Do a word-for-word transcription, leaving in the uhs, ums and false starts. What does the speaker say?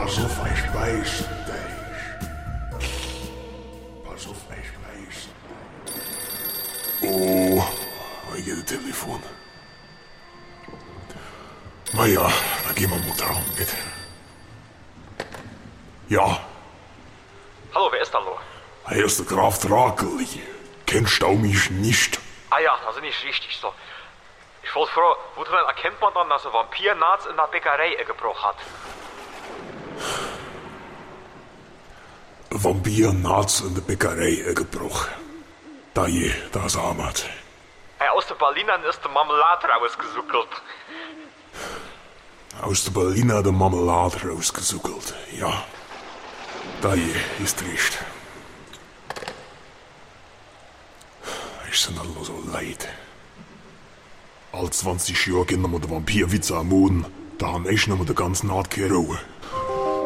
Pass auf, ich beiß dich. Pass auf, ich beiß dich. Oh, ich geht das Telefon. Na ja, dann gehen wir mal dran, nicht? Ja. Hallo, wer ist da lo? Hier ist der Graf Drakel. Kennst du mich nicht? Ah ja, das ist nicht richtig so. Ich wollte fragen, woran erkennt man dann, dass ein Vampir-Naz in der Bäckerei gebrochen hat? Ein Vampir-Naz in der Bäckerei gebrochen. Da je, da sahen wir. Hey, aus den Berlinern ist die Marmelade rausgesuckelt. Aus der Berliner der Marmelade rausgesuckelt, ja. Da je, ist recht. Ich bin alle so leid. All zwanzig Jahre gehen wir den Vampirwitz am Moden, da haben ich noch mal den ganzen Art keine Ruhe.